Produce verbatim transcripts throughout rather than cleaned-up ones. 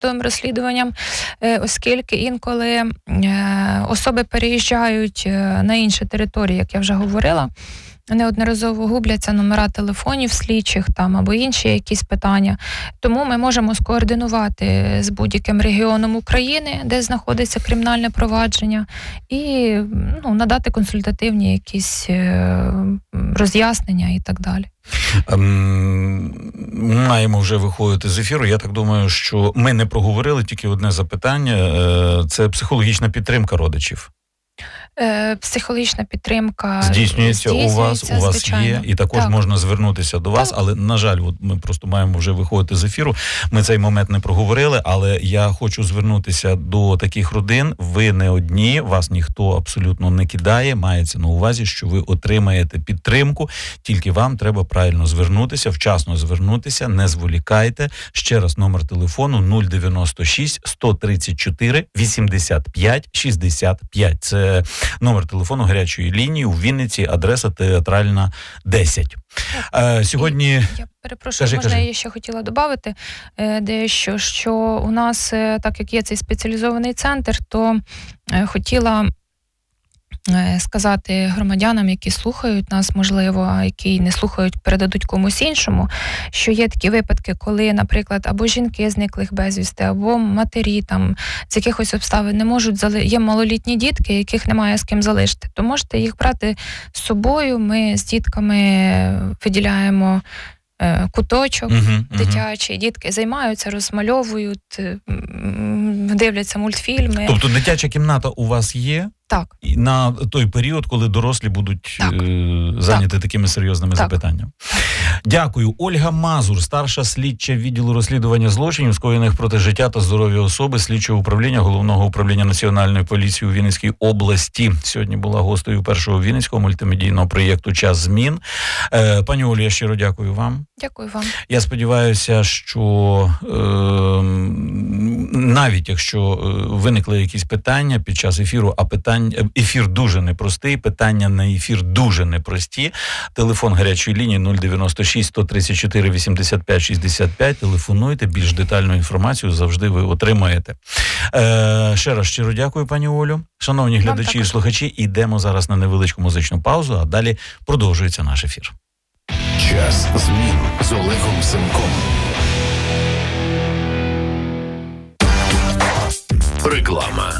досудовим розслідуванням, оскільки інколи особи переїжджають на інші території, як я вже говорила, неодноразово губляться номера телефонів слідчих там або інші якісь питання. Тому ми можемо скоординувати з будь-яким регіоном України, де знаходиться кримінальне провадження, і ну, надати консультативні якісь роз'яснення і так далі. Ми маємо вже виходити з ефіру. Я так думаю, що ми не проговорили тільки одне запитання. Це психологічна підтримка родичів. Психологічна підтримка здійснюється, здійснюється у вас, у вас звичайно. Є, і також так. можна звернутися до вас, так. Але, на жаль, от ми просто маємо вже виходити з ефіру, ми цей момент не проговорили, але я хочу звернутися до таких родин, ви не одні, вас ніхто абсолютно не кидає, мається на увазі, що ви отримаєте підтримку, тільки вам треба правильно звернутися, вчасно звернутися, не зволікайте. Ще раз номер телефону нуль дев'яносто шість сто тридцять чотири вісімдесят п'ять шістдесят п'ять. Це номер телефону гарячої лінії у Вінниці, адреса Театральна, десять. Е, сьогодні... Я перепрошую, кажи, можна кажи. я ще хотіла додати е, дещо, що у нас, е, так як є цей спеціалізований центр, то е, хотіла сказати громадянам, які слухають нас, можливо, а які не слухають, передадуть комусь іншому, що є такі випадки, коли, наприклад, або жінки зниклих безвісти, або матері там з якихось обставин не можуть зали... є малолітні дітки, яких немає з ким залишити, то можете їх брати з собою. Ми з дітками виділяємо куточок uh-huh, дитячий, uh-huh. Дітки займаються, розмальовують, дивляться мультфільми. Тобто дитяча кімната у вас є? Так. На той період, коли дорослі будуть так. е- зайняті так. такими серйозними так. запитаннями. Дякую. Ольга Мазур, старша слідча відділу розслідування злочинів, скоєних проти життя та здоров'я особи, слідчого управління Головного управління Національної поліції у Вінницькій області. Сьогодні була гостею першого вінницького мультимедійного проєкту «Час змін». Е- пані Олі, я щиро дякую вам. Дякую вам. Я сподіваюся, що е- навіть якщо виникли якісь питання під час ефіру, а питання ефір дуже непростий, питання на ефір дуже непрості. Телефон гарячої лінії нуль дев'яносто шість сто тридцять чотири вісімдесят п'ять шістдесят п'ять. Телефонуйте, більш детальну інформацію завжди ви отримаєте. Е, ще раз щиро дякую, пані Олю. Шановні глядачі і слухачі, йдемо зараз на невеличку музичну паузу, а далі продовжується наш ефір. Час змін з Олегом Семком. Реклама.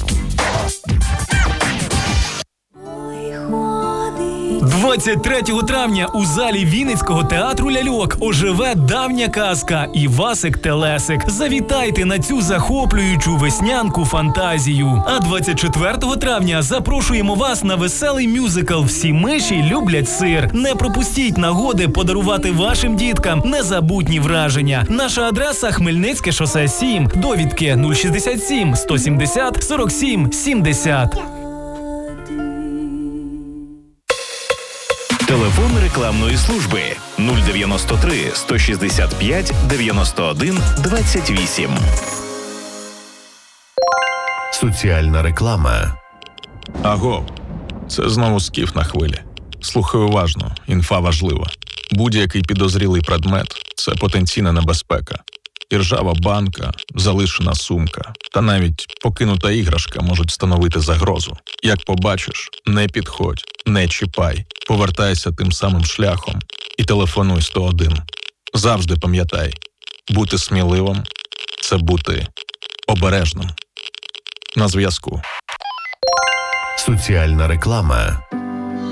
двадцять третього травня у залі Вінницького театру ляльок оживе давня казка «Івасик Телесик». Завітайте на цю захоплюючу веснянку фантазію. А двадцять четвертого травня запрошуємо вас на веселий мюзикл «Всі миші люблять сир». Не пропустіть нагоди подарувати вашим діткам незабутні враження. Наша адреса – Хмельницьке шосе сім. Довідки нуль шістдесят сім сто сімдесят сорок сім сімдесят. Телефон рекламної служби нуль дев'яносто три сто шістдесят п'ять дев'яносто один двадцять вісім. Соціальна реклама. Аго, це знову Скіф на хвилі. Слухай уважно, інфа важлива. Будь-який підозрілий предмет – це потенційна небезпека. Іржава банка, залишена сумка та навіть покинута іграшка можуть становити загрозу. Як побачиш, не підходь, не чіпай, повертайся тим самим шляхом і телефонуй сто один. Завжди пам'ятай, бути сміливим – це бути обережним. На зв'язку. Соціальна реклама.